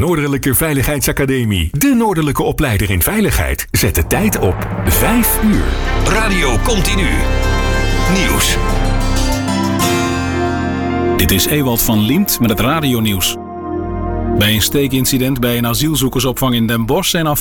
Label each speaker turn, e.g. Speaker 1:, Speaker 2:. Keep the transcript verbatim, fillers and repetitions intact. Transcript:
Speaker 1: Noordelijke Veiligheidsacademie. De Noordelijke opleider in veiligheid. Zet de tijd op vijf uur.
Speaker 2: Radio Continu. Nieuws.
Speaker 3: Dit is Ewald van Liemt met het radionieuws. Bij een steekincident bij een asielzoekersopvang in Den Bosch zijn af